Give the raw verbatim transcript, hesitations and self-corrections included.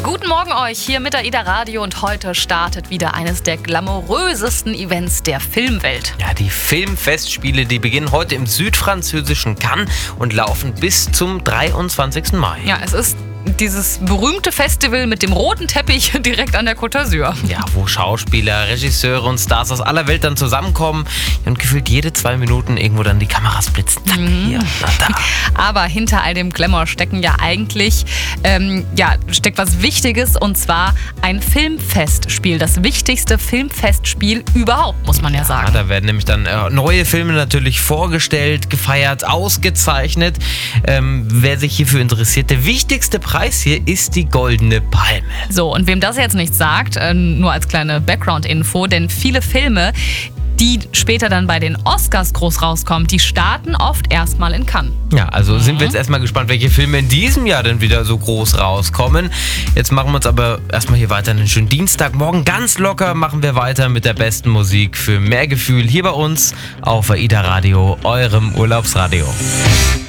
Guten Morgen euch hier mit AIDA Radio und heute startet wieder eines der glamourösesten Events der Filmwelt. Ja, die Filmfestspiele, die beginnen heute im südfranzösischen Cannes und laufen bis zum dreiundzwanzigsten Mai. Ja, es ist dieses berühmte Festival mit dem roten Teppich direkt an der Côte d'Azur. Ja, wo Schauspieler, Regisseure und Stars aus aller Welt dann zusammenkommen und gefühlt jede zwei Minuten irgendwo dann die Kameras blitzen. Zack, Mhm. hier und da. Aber hinter all dem Glamour stecken ja eigentlich, ähm, ja, steckt was Wichtiges und zwar ein Filmfestspiel. Das wichtigste Filmfestspiel überhaupt, muss man ja Ja, sagen. da werden nämlich dann äh, neue Filme natürlich vorgestellt, gefeiert, ausgezeichnet. Ähm, wer sich hierfür interessiert, der wichtigste Preis hier ist die Goldene Palme. So, und wem das jetzt nicht sagt, äh, nur als kleine Background-Info, denn viele Filme, die später dann bei den Oscars groß rauskommen, die starten oft erstmal in Cannes. Ja, also sind wir jetzt erstmal gespannt, welche Filme in diesem Jahr denn wieder so groß rauskommen. Jetzt machen wir uns aber erstmal hier weiter einen schönen Dienstag. Morgen ganz locker machen wir weiter mit der besten Musik für mehr Gefühl hier bei uns auf AIDA Radio, eurem Urlaubsradio.